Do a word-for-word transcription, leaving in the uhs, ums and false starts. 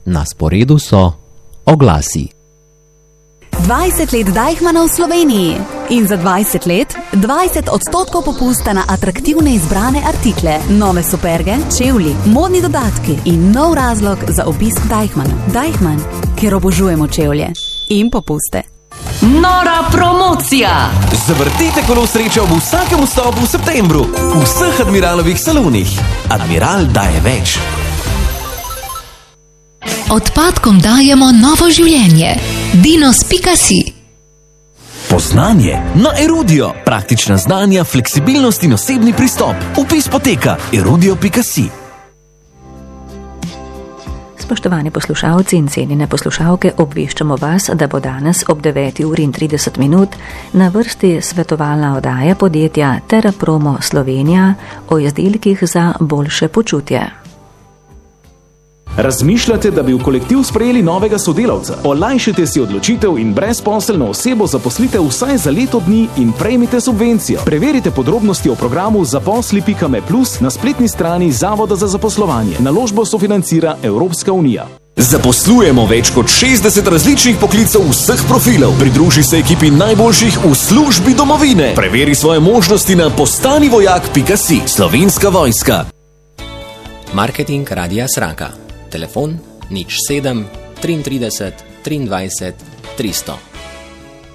Na sporedu so oglasi. dvajset let Deichmanna v Sloveniji in za dvajset let dvajset odstotkov popusta na atraktivne izbrane artikle, nove superge, čevlji, modni dodatki in nov razlog za obisk Deichmanna. Deichmann, ker obožujemo čevlje in popuste. Nora promocija! Zavrtite kolo sreče ob vsakem vstopu v septembru v vseh Admiralovih salonih. Admiral daje več. Odpadkom dajemo novo življenje. Dinos pika si. Poznanje na Erudio. Praktična znanja, fleksibilnost in osebni pristop. Vpis poteka erudio pika si. Spoštovani poslušalci in cenjene poslušalke, obveščamo vas, da bo danes ob deveti uri in trideset minut na vrsti svetovalna oddaja podjetja Terapromo Slovenija o izdelkih za boljše počutje. Razmišljate, da bi v kolektiv sprejeli novega sodelavca? Olajšajte si odločitev in brezposelno osebo zaposlite vsaj za leto dni in prejmite subvencijo. Preverite podrobnosti o programu zaposli pika me plus na spletni strani Zavoda za zaposlovanje. Naložbo sofinancira Evropska unija. Zaposlujemo več kot šestdeset različnih poklicev vseh profilov. Pridruži se ekipi najboljših v službi domovine. Preveri svoje možnosti na postanivojak pika si. Slovenska vojska. Marketing Radia Sraka. Telefon nič sedem triintrideset triindvajset tristo.